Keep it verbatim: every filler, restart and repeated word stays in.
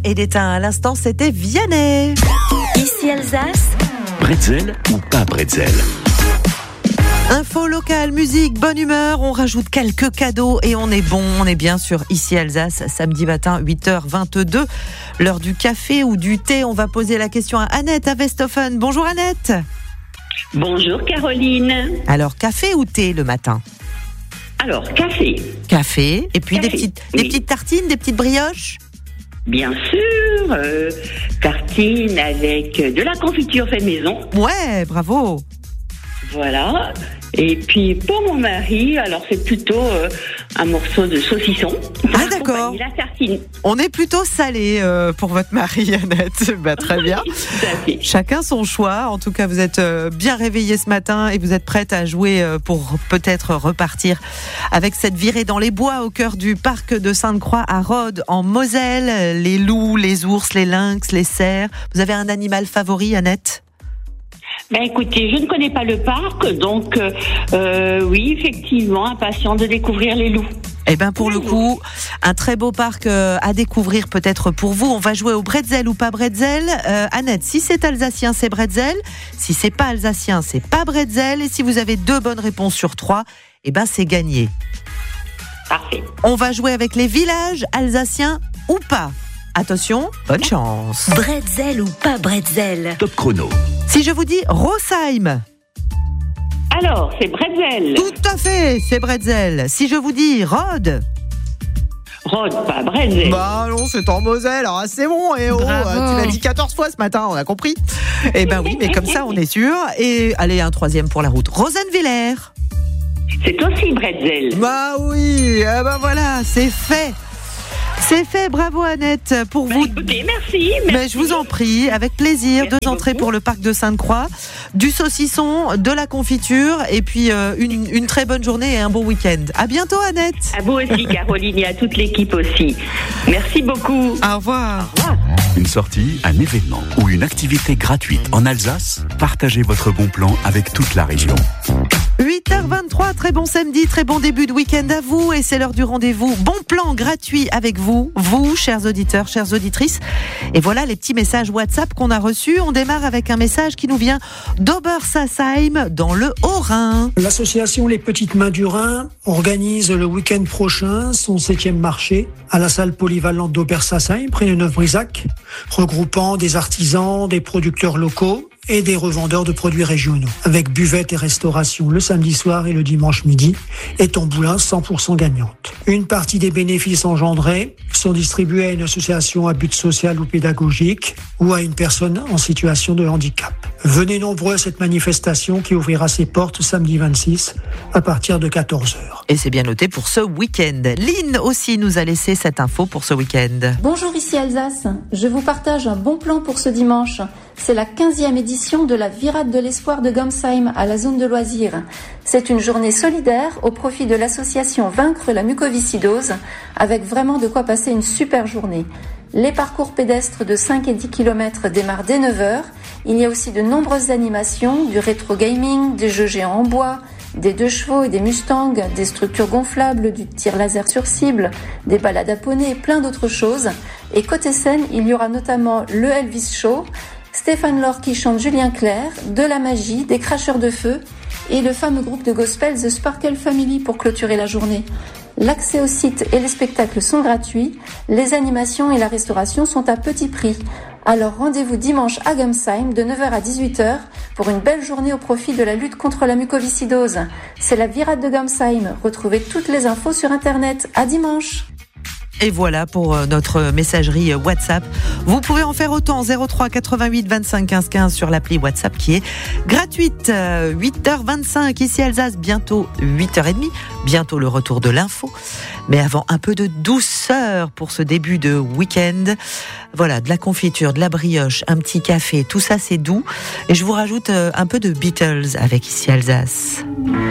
et d'étain. À l'instant, c'était Vianney. Ici Alsace. Bretzel ou pas bretzel? Info locale, musique, bonne humeur, on rajoute quelques cadeaux et on est bon, on est bien sûr Ici Alsace, samedi matin, huit heures vingt-deux, l'heure du café ou du thé. On va poser la question à Annette à Westhoffen. Bonjour Annette. Bonjour Caroline. Alors, café ou thé le matin? Alors, café. Café, et puis Café, des, petites, oui. des petites tartines, des petites brioches? Bien sûr, euh, tartine avec de la confiture faite maison. Ouais, bravo. Voilà. Et puis pour mon mari, alors c'est plutôt euh, un morceau de saucisson. Ah d'accord. La tartine. On est plutôt salé euh, pour votre mari, Annette. Bah, très bien. Chacun son choix. En tout cas, vous êtes euh, bien réveillée ce matin et vous êtes prête à jouer euh, pour peut-être repartir avec cette virée dans les bois au cœur du parc de Sainte-Croix à Rhodes, en Moselle. Les loups, les ours, les lynx, les cerfs. Vous avez un animal favori, Annette ? Ben écoutez, je ne connais pas le parc, donc euh, euh, oui, effectivement, impatient de découvrir les loups. Eh ben pour le coup, un très beau parc euh, à découvrir peut-être pour vous. On va jouer au bretzel ou pas bretzel. Euh, Annette, si c'est alsacien, c'est bretzel. Si c'est pas alsacien, c'est pas bretzel. Et si vous avez deux bonnes réponses sur trois, eh ben c'est gagné. Parfait. On va jouer avec les villages alsaciens ou pas. Attention, bonne chance. Bretzel ou pas bretzel? Top chrono. Si je vous dis Rosheim. Alors, c'est bretzel. Tout à fait, c'est bretzel. Si je vous dis Rhodes. Rhodes, pas bretzel. Bah non, c'est en Moselle. Alors c'est bon, et oh, Bravo. tu l'as dit quatorze fois ce matin, on a compris. Eh ben oui, mais comme ça on est sûr. Et allez, un troisième pour la route. Rosenwiller. C'est aussi bretzel. Bah oui, eh ben voilà, c'est fait. C'est fait, bravo Annette, pour Ben, vous. écoutez, merci. merci. Mais je vous en prie, avec plaisir. Merci Deux entrées beaucoup. pour le parc de Sainte-Croix, du saucisson, de la confiture, et puis euh, une, une très bonne journée et un bon week-end. À bientôt Annette. À vous aussi, Caroline, et à toute l'équipe aussi. Merci beaucoup. Au revoir. Au revoir. Une sortie, un événement ou une activité gratuite en Alsace? Partagez votre bon plan avec toute la région. huit heures vingt-trois, très bon samedi, très bon début de week-end à vous, et c'est l'heure du rendez-vous. Bon plan gratuit avec vous, vous, chers auditeurs, chères auditrices. Et voilà les petits messages WhatsApp qu'on a reçus. On démarre avec un message qui nous vient d'Obersassheim, dans le Haut-Rhin. L'association Les Petites Mains du Rhin organise le week-end prochain son septième marché à la salle polyvalente d'Obersassheim, près de Neuf-Brisac, regroupant des artisans, des producteurs locaux et des revendeurs de produits régionaux, avec buvette et restauration le samedi soir et le dimanche midi, et Tamboulin cent pour cent gagnante. Une partie des bénéfices engendrés sont distribués à une association à but social ou pédagogique ou à une personne en situation de handicap. Venez nombreux à cette manifestation qui ouvrira ses portes samedi vingt-six à partir de quatorze heures. Et c'est bien noté pour ce week-end. Lynn aussi nous a laissé cette info pour ce week-end. Bonjour, ici Alsace. Je vous partage un bon plan pour ce dimanche. C'est la quinzième édition de la Virade de l'Espoir de Gamsheim à la zone de loisirs. C'est une journée solidaire au profit de l'association Vaincre la mucoviscidose, avec vraiment de quoi passer une super journée. Les parcours pédestres de cinq et dix kilomètres démarrent dès neuf heures. Il y a aussi de nombreuses animations, du rétro gaming, des jeux géants en bois, des deux chevaux et des mustangs, des structures gonflables, du tir laser sur cible, des balades à poney et plein d'autres choses. Et côté scène, il y aura notamment le Elvis Show, Stéphane Laure qui chante Julien Clerc, de la magie, des cracheurs de feu et le fameux groupe de gospel The Sparkle Family pour clôturer la journée. L'accès au site et les spectacles sont gratuits, les animations et la restauration sont à petit prix. Alors rendez-vous dimanche à Gamsheim de neuf heures à dix-huit heures pour une belle journée au profit de la lutte contre la mucoviscidose. C'est la Virade de Gamsheim. Retrouvez toutes les infos sur internet. À dimanche. Et voilà pour notre messagerie WhatsApp. Vous pouvez en faire autant, zéro trois quatre-vingt-huit vingt-cinq quinze quinze sur l'appli WhatsApp qui est gratuite. huit heures vingt-cinq ici Alsace, bientôt huit heures trente, bientôt le retour de l'info. Mais avant, un peu de douceur pour ce début de week-end. Voilà, de la confiture, de la brioche, un petit café, tout ça c'est doux. Et je vous rajoute un peu de Beatles avec ici Alsace.